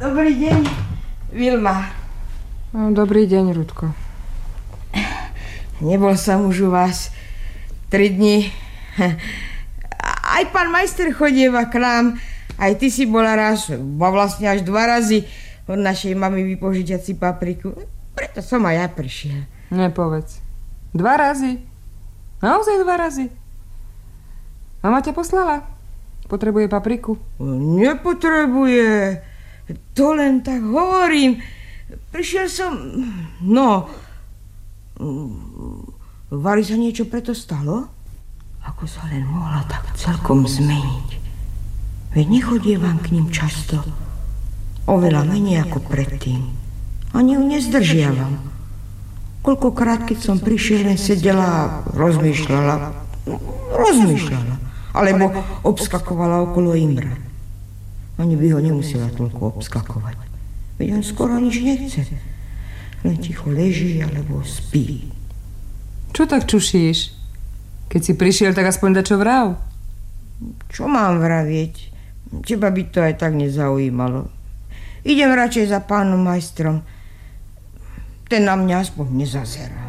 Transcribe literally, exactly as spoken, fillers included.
Dobrý deň, Vilma. No, dobrý deň, Rudko. Nebol som už u vás tri dni. Aj pán majster chodieva k nám. Aj ty si bola raz, bo vlastne až dva razy od našej mamy vypožiťať si papriku. Preto som aj ja prišiel. Nepovedz. Dva razy? Naozaj dva razy? Mama ťa poslala? Potrebuje papriku? Nepotrebuje. To len tak hovorím. Prišiel som... No... Vali sa niečo preto stalo? Ako sa len mohla tak celkom zmeniť. Veď nechodievam k ním často. Oveľa menej ako predtým. Ani ju nezdržiavam. Koľkokrát, keď som prišiel, len sedela a rozmýšľala. Rozmýšľala. Alebo obskakovala okolo Imra. Ani by ho nemusela toľko obskakovať. Veď on skoro nič nechce. Len ticho leží alebo spí. Čo tak čušíš? Keď si prišiel, tak aspoň dačo vrav. Čo mám vravieť? Teba by to aj tak nezaujímalo. Idem radšej za pánom majstrom. Ten na mňa aspoň nezazerá.